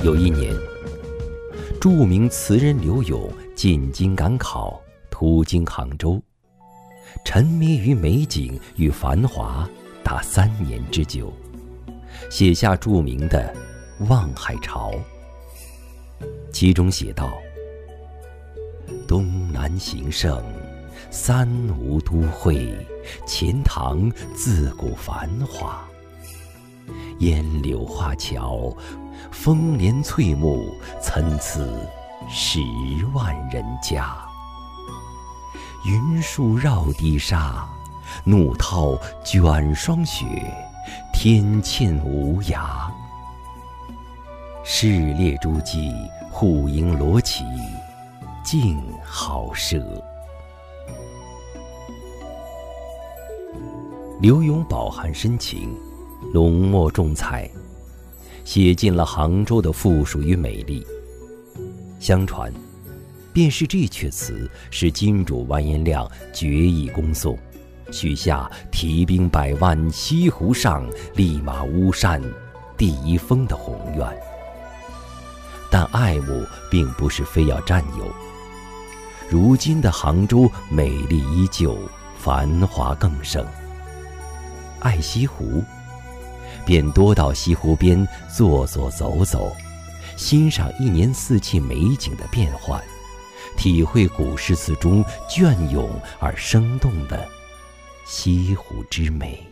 有一年，著名词人刘永进京赶考，途经杭州，沉迷于美景与繁华达3年之久，写下著名的《望海潮》。其中写道：东南形胜，三吴都会，钱塘自古繁华。烟柳画桥，风帘翠幕，参差10万人家。云树绕堤沙，怒涛卷霜雪，天堑无涯。市列诸暨，户牨罗绮，竞好奢。刘永饱含深情，浓墨重彩，写尽了杭州的富庶与美丽。相传，便是这阙词使金主完颜亮决意攻宋，许下提兵100万，西湖上，立马巫山第1峰的宏愿。但爱慕并不是非要占有。如今的杭州美丽依旧，繁华更盛。爱西湖，便多到西湖边坐坐走走，欣赏1年4季美景的变幻，体会古诗词中隽永而生动的西湖之美。